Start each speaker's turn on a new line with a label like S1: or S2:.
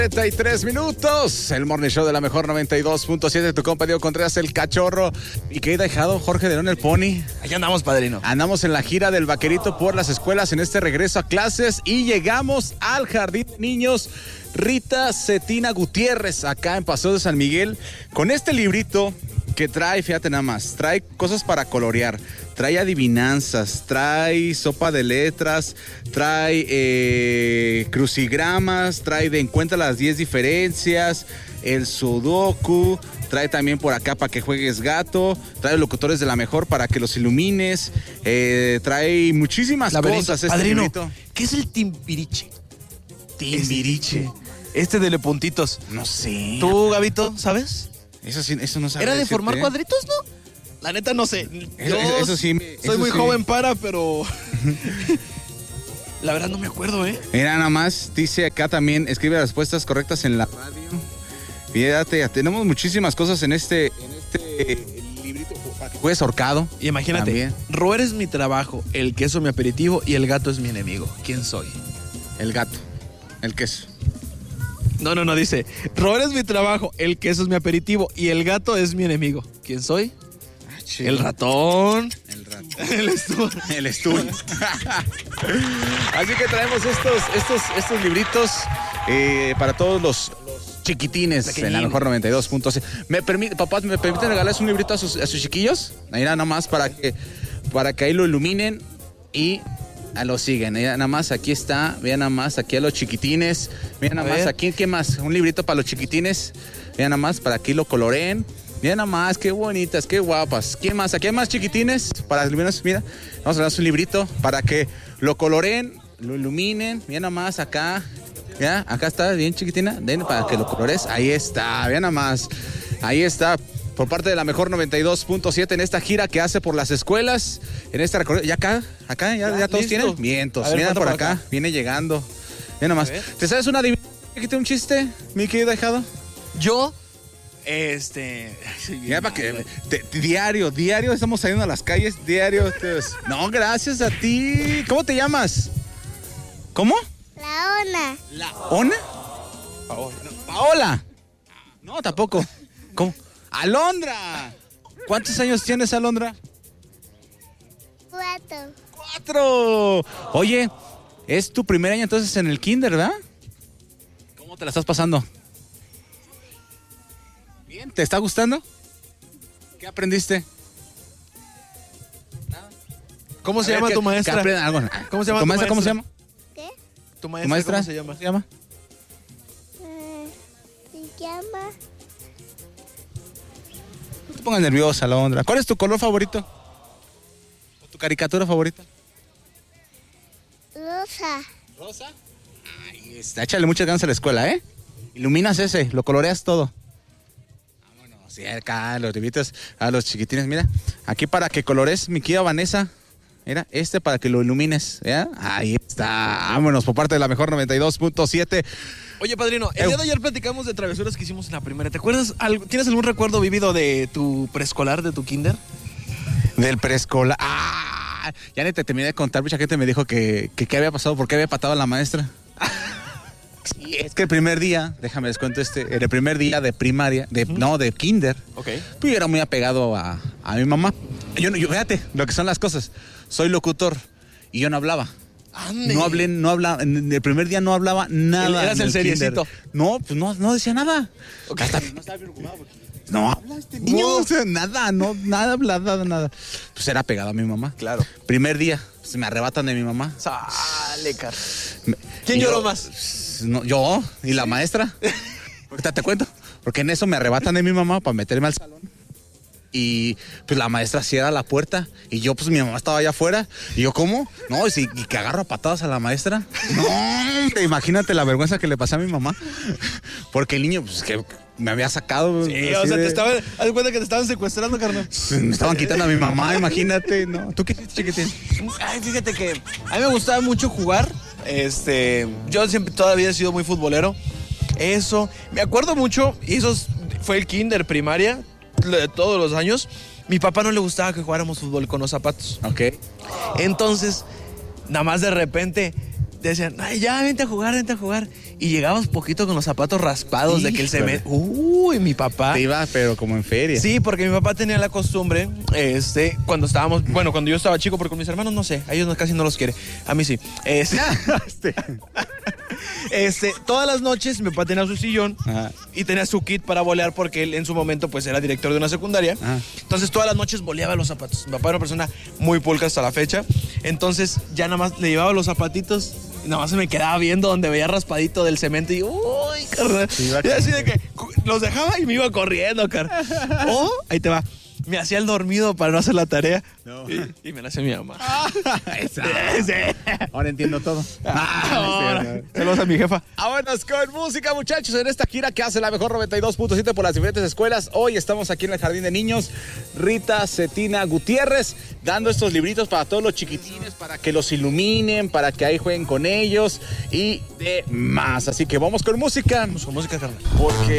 S1: 33 minutos, el Morning Show de la mejor 92.7, tu compañero Contreras el Cachorro. ¿Y qué dejado Jorge de León el Pony?
S2: Allá andamos, padrino.
S1: Andamos en la gira del Vaquerito por las escuelas en este regreso a clases y llegamos al Jardín de Niños Rita Cetina Gutiérrez, acá en Paseo de San Miguel, con este librito que trae, fíjate nada más, trae cosas para colorear, trae adivinanzas, trae sopa de letras, trae crucigramas, trae de encuentra las 10 diferencias, el sudoku, trae también por acá para que juegues gato, trae locutores de la mejor para que los ilumines, trae muchísimas cosas.
S2: Padrino,
S1: librito.
S2: ¿Qué es el timbiriche?
S1: Timbiriche.
S2: Este de puntitos.
S1: No sé.
S2: ¿Tú, Gabito, sabes?
S1: Eso no sabía.
S2: ¿Era de formar
S1: decirte.
S2: cuadritos, no? La neta no sé.
S1: Eso sí.
S2: Soy muy joven pero... La verdad no me acuerdo, ¿eh?
S1: Mira, nada más, dice acá también, escribe las respuestas correctas en la radio. Fíjate, tenemos muchísimas cosas en este librito para que juegues ahorcado.
S2: Y imagínate,
S1: también.
S2: roer es mi trabajo, el queso mi aperitivo y el gato es mi enemigo. ¿Quién soy?
S1: El gato, el queso.
S2: No, dice, roer es mi trabajo, el queso es mi aperitivo y el gato es mi enemigo. ¿Quién soy? El ratón.
S1: El ratón.
S2: El Stuart.
S1: El Stuart. Así que traemos estos libritos para todos los chiquitines
S2: pequeñines.
S1: en la mejor 92.6. Papás, ¿me permiten regalarles un librito a sus chiquillos? Ahí nada más para que ahí lo iluminen y lo siguen. Nada más, aquí está. Vean nada más, aquí a los chiquitines. Vean nada más, aquí, ¿qué más? Un librito para los chiquitines. Vean nada más, para que lo coloreen. Mira nada más, qué bonitas, qué guapas. ¿Quién más? Aquí hay más chiquitines para iluminar. Mira, vamos a darles un librito para que lo coloreen, lo iluminen. Mira nada más acá. Ya, acá está, bien chiquitina. Den para que lo colores. Ahí está, vean nada más. Ahí está. Por parte de la mejor 92.7 en esta gira que hace por las escuelas. En esta recorrido. ¿Ya acá? ¿Ya todos
S2: listo.
S1: tienen? Vientos.
S2: Ver,
S1: Mira por acá. Viene llegando. Mira nada más. ¿Te sabes una adivinanza? ¿Un chiste, mi querido dejado?
S2: Yo,
S1: Ya para que diario estamos saliendo a las calles, diario. No, gracias a ti. ¿Cómo te llamas? ¿Cómo?
S3: La
S1: ¿Ona? Paola. No, tampoco. ¿Cómo? Alondra. ¿Cuántos años tienes, Alondra? 4. Oye, es tu primer año entonces en el kinder, ¿verdad? ¿Cómo te la estás pasando? Bien, ¿te está gustando? ¿Qué aprendiste?
S2: ¿Cómo se llama tu maestra?
S1: ¿Cómo se llama tu maestra? ¿Cómo se llama?
S3: ¿Qué?
S2: ¿Tu
S1: ¿Tu
S2: maestra
S1: maestra?
S2: cómo se llama?
S3: Se llama...
S1: No te pongas nerviosa, Alondra. ¿Cuál es tu color favorito? ¿O tu caricatura favorita?
S3: Rosa.
S1: ¿Rosa? Ahí está. Échale muchas ganas a la escuela, ¿eh? Iluminas ese, lo coloreas todo. Vámonos, sí, acá los libritos a los chiquitines. Mira, aquí para que colores, mi querida Vanessa. Mira, para que lo ilumines, ¿ya? Ahí está. Vámonos, por parte de la mejor 92.7.
S2: Oye, padrino, el día de ayer platicamos de travesuras que hicimos en la primaria. ¿Te acuerdas? ¿Tienes algún recuerdo vivido de tu preescolar, de tu kinder?
S1: Del preescolar. Ya ni te terminé de contar. Mucha gente me dijo que qué había pasado, por qué había patado a la maestra. Sí, es que el primer día, déjame les cuento el primer día de primaria, de kinder.
S2: Ok.
S1: Pues yo era muy apegado a mi mamá. Yo, fíjate lo que son las cosas. Soy locutor y yo no hablaba.
S2: Ande.
S1: No hablaba, en el primer día no hablaba nada.
S2: Eras el seriecito.
S1: No, pues no decía nada.
S2: Okay.
S1: Hasta no estaba preocupado porque no habla este niño, o sea, nada hablaba, nada. Pues era pegado a mi mamá.
S2: Claro.
S1: Primer día, pues me arrebatan de mi mamá.
S2: Sale, car. ¿Quién lloró más?
S1: No, yo y la maestra. Ahorita te cuento. Porque en eso me arrebatan de mi mamá para meterme al salón. Y pues la maestra cierra la puerta y yo, pues mi mamá estaba allá afuera. Y yo, ¿cómo? No, y que agarro a patadas a la maestra. No, imagínate la vergüenza que le pasé a mi mamá. Porque el niño, pues que me había sacado.
S2: Sí, o sea, haz cuenta que te estaban secuestrando, carnal.
S1: Me estaban quitando a mi mamá, imagínate, ¿no? ¿Tú qué chiquitín?
S2: Ay, fíjate que a mí me gustaba mucho jugar. Yo siempre todavía he sido muy futbolero. Eso, me acuerdo mucho, y eso fue el kinder, primaria, de todos los años. Mi papá no le gustaba que jugáramos fútbol con los zapatos.
S1: Ok.
S2: Entonces, nada más de repente decían, ay, ya, vente a jugar. y llegabas poquito con los zapatos raspados de que el
S1: Híjole.
S2: cemento... Uy, mi papá.
S1: Te iba, pero como en feria.
S2: Sí, porque mi papá tenía la costumbre, cuando estábamos, bueno, cuando yo estaba chico, porque con mis hermanos no sé, a ellos casi no los quiere, a mí sí. Todas las noches mi papá tenía su sillón
S1: Ajá.
S2: y tenía su kit para bolear porque él en su momento pues era director de una secundaria.
S1: Ajá.
S2: Entonces todas las noches boleaba los zapatos. Mi papá era una persona muy pulcra hasta la fecha. Entonces ya nada más le llevaba los zapatitos y nada más se me quedaba viendo donde veía raspadito del cemento y uy, carnal. Y así de que los dejaba y me iba corriendo, carnal. O, ahí te va. Me hacía el dormido para no hacer la tarea.
S1: No.
S2: Y me la hacía mi mamá.
S1: Esa.
S2: Sí.
S1: Ahora entiendo todo.
S2: Ahora, saludos a mi jefa.
S1: Vámonos con música, muchachos, en esta gira que hace la mejor 92.7 por las diferentes escuelas. Hoy estamos aquí en el Jardín de Niños. Rita Cetina Gutiérrez dando estos libritos para todos los chiquitines, para que los iluminen, para que ahí jueguen con ellos y demás. Así que vamos con música.
S2: Vamos con música, carnal.
S1: Porque